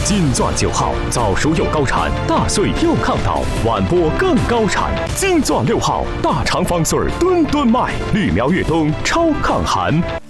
金钻9号，早熟又高产，大穗又抗倒，晚播更高产。金钻6号，大肠方穗儿吨吨卖，绿苗越冬超抗寒。